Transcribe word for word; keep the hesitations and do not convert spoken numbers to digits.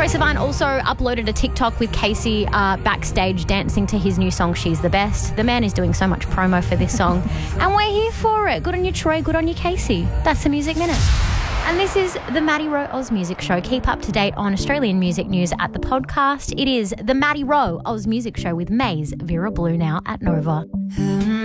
Troye Sivan also uploaded a TikTok with Casey uh, backstage dancing to his new song, She's the Best. The man is doing so much promo for this song, and we're here for it. Good on you, Troye. Good on you, Casey. That's the Music Minute. And this is the Maddie Rowe Oz Music Show. Keep up to date on Australian music news at the podcast. It is the Maddie Rowe Oz Music Show with Maze Vera Blue now at Nova.